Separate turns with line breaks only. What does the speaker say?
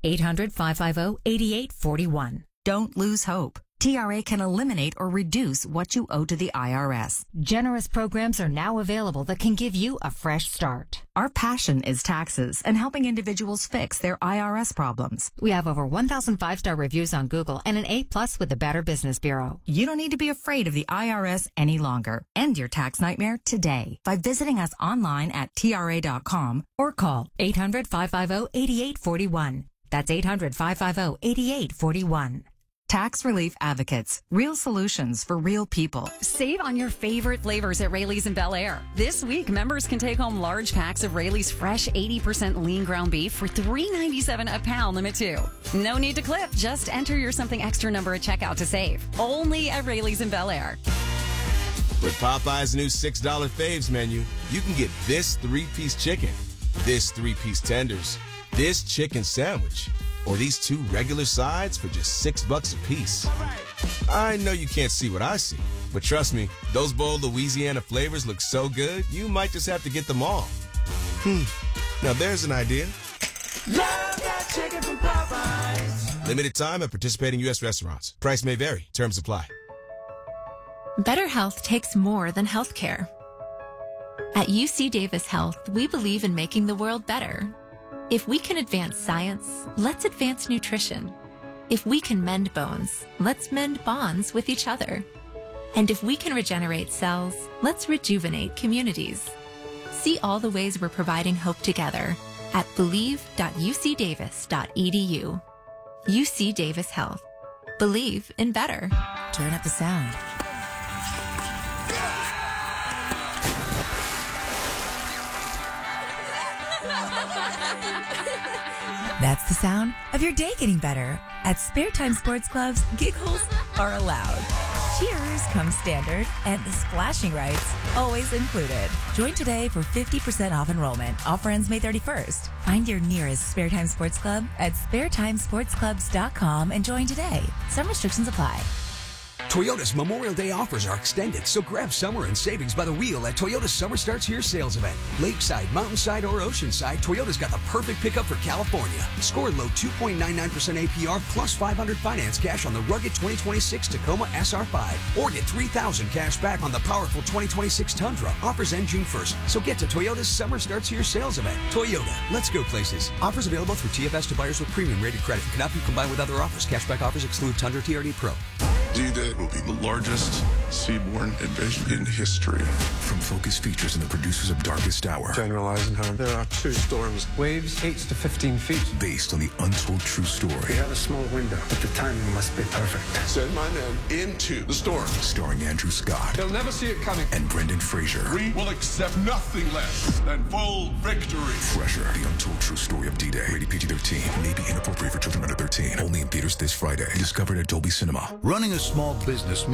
800-550-8841.
Don't lose hope. TRA can eliminate or reduce what you owe to the IRS.
Generous programs are now available that can give you a fresh start.
Our passion is taxes and helping individuals fix their IRS problems.
We have over 1,000 5-star reviews on Google and an A+ with the Better Business Bureau.
You don't need to be afraid of the IRS any longer. End your tax nightmare today by visiting us online at TRA.com or call
800-550-8841. That's 800-550-8841.
Tax Relief Advocates. Real solutions for real people.
Save on your favorite flavors at Rayleigh's in Bel Air. This week, members can take home large packs of Rayleigh's fresh 80% lean ground beef for $3.97 a pound, limit 2. No need to clip. Just enter your something extra number at checkout to save. Only at Rayleigh's in Bel Air.
With Popeye's new $6 faves menu, you can get this 3-piece chicken, this 3-piece tenders, this chicken sandwich, or these 2 regular sides for just $6 a piece. I know you can't see what I see, but trust me, those bold Louisiana flavors look so good, you might just have to get them all. Now there's an idea.
Love that chicken from Popeyes.
Limited time at participating U.S. restaurants. Price may vary. Terms apply.
Better health takes more than healthcare. At UC Davis Health, we believe in making the world better. If we can advance science, let's advance nutrition. If we can mend bones, let's mend bonds with each other. And if we can regenerate cells, let's rejuvenate communities. See all the ways we're providing hope together at believe.ucdavis.edu. UC Davis Health. Believe in better.
Turn up the sound. That's the sound of your day getting better. At Spare Time Sports Clubs, giggles are allowed. Cheers comes standard, and the splashing rights always included. Join today for 50% off enrollment. Offer ends May 31st. Find your nearest Spare Time Sports Club at SpareTimeSportsClubs.com and join today. Some restrictions apply.
Toyota's Memorial Day offers are extended, so grab summer and savings by the wheel at Toyota's Summer Starts Here sales event. Lakeside, Mountainside, or Oceanside, Toyota's got the perfect pickup for California. Score low 2.99% APR plus $500 finance cash on the rugged 2026 Tacoma SR5. Or get $3,000 cash back on the powerful 2026 Tundra. Offers end June 1st, so get to Toyota's Summer Starts Here sales event. Toyota, let's go places. Offers available through TFS to buyers with premium rated credit. Cannot be combined with other offers. Cashback offers exclude Tundra TRD Pro.
D-Day will be the largest seaborne invasion in history.
From Focus Features and the producers of Darkest Hour.
General Eisenhower, there are 2 storms.
Waves 8 to 15 feet.
Based on the untold true story.
We have a small window, but the timing must be perfect.
Send my men into the storm.
Starring Andrew Scott.
They'll never see it coming.
And Brendan Fraser.
We will accept nothing less than full victory.
Fresher, the untold true story of D-Day. Rated PG-13. May be inappropriate for children under 13. Only in theaters this Friday. Discovered at Dolby Cinema.
Running a small business